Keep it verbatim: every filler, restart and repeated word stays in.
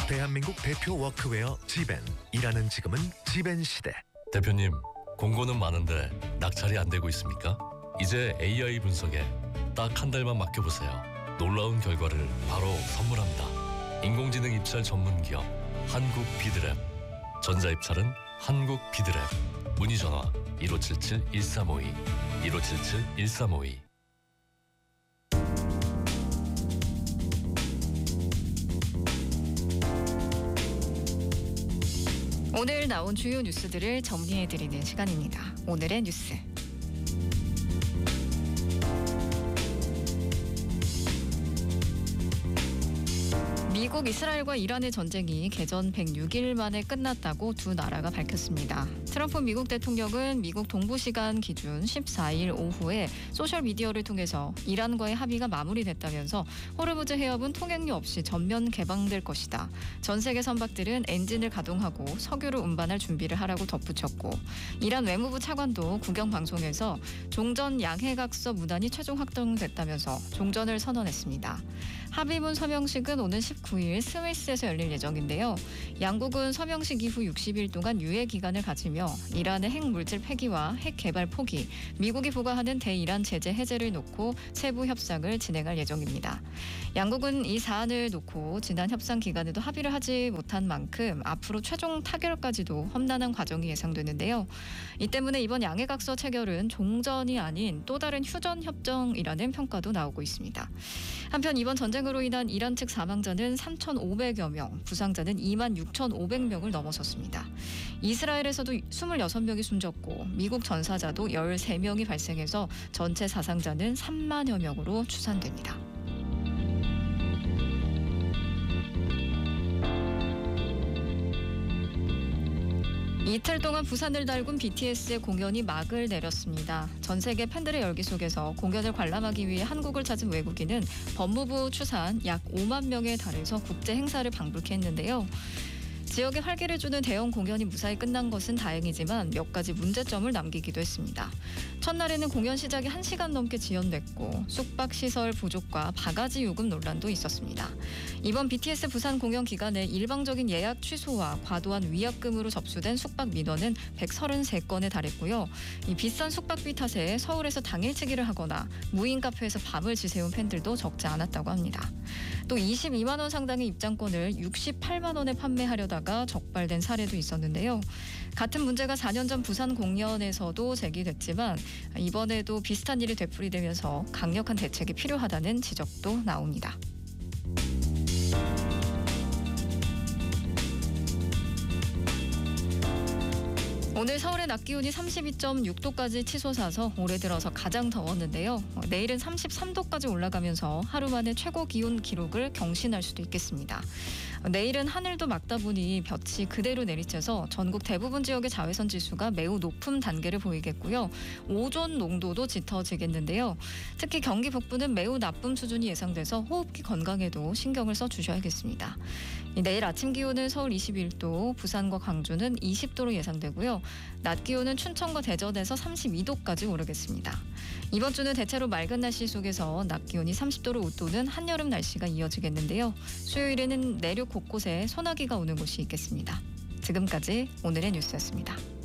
대한민국 대표 워크웨어 지벤. 일하는 지금은 지벤 시대. 대표님, 공고는 많은데 낙찰이 안 되고 있습니까? 이제 에이아이 분석에 딱 한 달만 맡겨보세요. 놀라운 결과를 바로 선물합니다. 인공지능 입찰 전문 기업 한국 비드랩. 전자입찰은 한국 비드랩. 문의 전화 일오칠칠 일삼오이 일오칠칠 일삼오이. 오늘 나온 주요 뉴스들을 정리해드리는 시간입니다. 오늘의 뉴스. 미국, 이스라엘과 이란의 전쟁이 개전 백육 일 만에 끝났다고 두 나라가 밝혔습니다. 트럼프 미국 대통령은 미국 동부 시간 기준 십사 일 오후에 소셜미디어를 통해서 이란과의 합의가 마무리됐다면서 호르무즈 해협은 통행료 없이 전면 개방될 것이다. 전 세계 선박들은 엔진을 가동하고 석유를 운반할 준비를 하라고 덧붙였고, 이란 외무부 차관도 국영방송에서 종전 양해각서 문안이 최종 확정됐다면서 종전을 선언했습니다. 합의문 서명식은 오는 십구 일 스위스에서 열릴 예정인데요. 양국은 서명식 이후 육십 일 동안 유예 기간을 가지며 이란의 핵물질 폐기와 핵 개발 포기, 미국이 부과하는 대이란 제재 해제를 놓고 세부 협상을 진행할 예정입니다. 양국은 이 사안을 놓고 지난 협상 기간에도 합의를 하지 못한 만큼 앞으로 최종 타결까지도 험난한 과정이 예상되는데요. 이 때문에 이번 양해각서 체결은 종전이 아닌 또 다른 휴전 협정이라는 평가도 나오고 있습니다. 한편 이번 전쟁으로 인한 이란 측 사망자는 삼천오백여 명, 부상자는 이만 육천오백 명을 넘어섰습니다. 이스라엘에서도 이십육 명이 숨졌고 미국 전사자도 열세 명이 발생해서 전체 사상자는 삼만여 명으로 추산됩니다. 이틀 동안 부산을 달군 비티에스의 공연이 막을 내렸습니다. 전 세계 팬들의 열기 속에서 공연을 관람하기 위해 한국을 찾은 외국인은 법무부 추산 약 오만 명에 달해서 국제 행사를 방불케 했는데요. 지역에 활기를 주는 대형 공연이 무사히 끝난 것은 다행이지만 몇 가지 문제점을 남기기도 했습니다. 첫날에는 공연 시작이 한 시간 넘게 지연됐고 숙박시설 부족과 바가지 요금 논란도 있었습니다. 이번 비티에스 부산 공연 기간에 일방적인 예약 취소와 과도한 위약금으로 접수된 숙박 민원은 백삼십삼 건에 달했고요. 이 비싼 숙박비 탓에 서울에서 당일치기를 하거나 무인 카페에서 밤을 지새운 팬들도 적지 않았다고 합니다. 또 이십이만 원 상당의 입장권을 육십팔만 원에 판매하려다가 적발된 사례도 있었는데요. 같은 문제가 사 년 전 부산 공연에서도 제기됐지만 이번에도 비슷한 일이 되풀이되면서 강력한 대책이 필요하다는 지적도 나옵니다. 오늘 서울의 낮 기온이 삼십이 점 육 도까지 치솟아서 올해 들어서 가장 더웠는데요. 내일은 삼십삼 도까지 올라가면서 하루 만에 최고 기온 기록을 경신할 수도 있겠습니다. 내일은 하늘도 맑다 보니 볕이 그대로 내리쬐서 전국 대부분 지역의 자외선 지수가 매우 높은 단계를 보이겠고요. 오존 농도도 짙어지겠는데요. 특히 경기 북부는 매우 나쁨 수준이 예상돼서 호흡기 건강에도 신경을 써주셔야겠습니다. 내일 아침 기온은 서울 이십일 도, 부산과 광주는 이십 도로 예상되고요. 낮 기온은 춘천과 대전에서 삼십이 도까지 오르겠습니다. 이번 주는 대체로 맑은 날씨 속에서 낮 기온이 삼십 도를 웃도는 한여름 날씨가 이어지겠는데요. 수요일에는 내륙 곳곳에 소나기가 오는 곳이 있겠습니다. 지금까지 오늘의 뉴스였습니다.